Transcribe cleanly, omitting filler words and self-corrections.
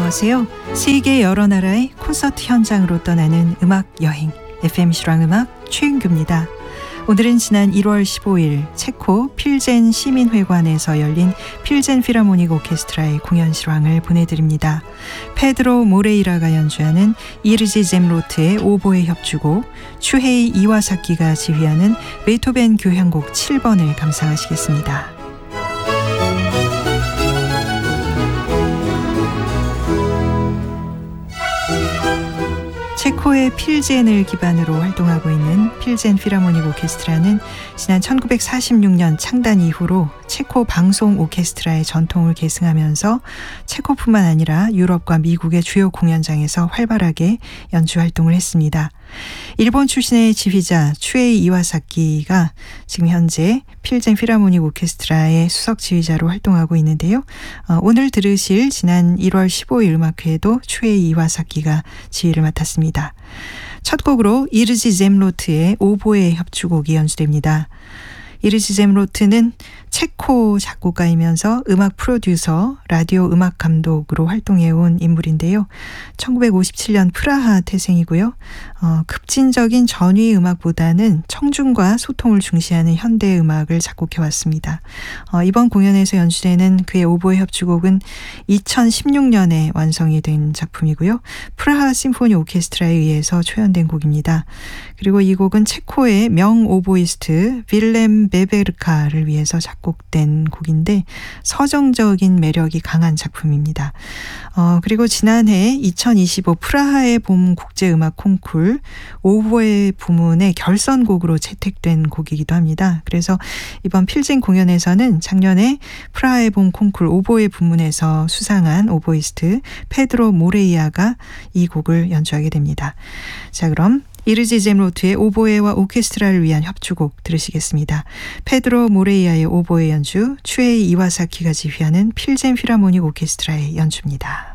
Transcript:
안녕하세요. 세계 여러 나라의 콘서트 현장으로 떠나는 음악 여행 FM 실황음악 최은규입니다. 오늘은 지난 1월 15일 체코 필젠 시민회관에서 열린 필젠 필하모닉 오케스트라의 공연 실황을 보내드립니다. 페드로 모레이라가 연주하는 이르지 젬로트의 오보에 협주곡, 슈헤이 이와사키가 지휘하는 베토벤 교향곡 7번을 감상하시겠습니다. 체코의 필젠을 기반으로 활동하고 있는 필젠 필하모닉 오케스트라는 지난 1946년 창단 이후로 체코 방송 오케스트라의 전통을 계승하면서 체코뿐만 아니라 유럽과 미국의 주요 공연장에서 활발하게 연주 활동을 했습니다. 일본 출신의 지휘자 추에이 이와사키가 지금 현재 필젠 필하모닉 오케스트라의 수석 지휘자로 활동하고 있는데요. 오늘 들으실 지난 1월 15일 음악회에도 추에이 이와사키가 지휘를 맡았습니다. 첫 곡으로 이르지 젬로트의 오보에 협주곡이 연주됩니다. 이르지 젬로트는 체코 작곡가이면서 음악 프로듀서, 라디오 음악 감독으로 활동해온 인물인데요. 1957년 프라하 태생이고요. 급진적인 전위 음악보다는 청중과 소통을 중시하는 현대 음악을 작곡해왔습니다. 이번 공연에서 연주되는 그의 오보에 협주곡은 2016년에 완성이 된 작품이고요. 프라하 심포니 오케스트라에 의해서 초연된 곡입니다. 그리고 이 곡은 체코의 명 오보이스트 빌렘 베베르카를 위해서 작곡된 곡인데 서정적인 매력이 강한 작품입니다. 그리고 지난해 2025 프라하의 봄 국제음악 콩쿨 오보에 부문의 결선곡으로 채택된 곡이기도 합니다. 그래서 이번 필젠 공연에서는 작년에 프라하의 봄 콩쿨 오보에 부문에서 수상한 오보이스트 페드로 모레이아가 이 곡을 연주하게 됩니다. 자, 그럼 이르지 젬로트의 오보에와 오케스트라를 위한 협주곡 들으시겠습니다. 페드로 모레이아의 오보에 연주, 추에이 이와사키가 지휘하는 필젠 필하모닉 오케스트라의 연주입니다.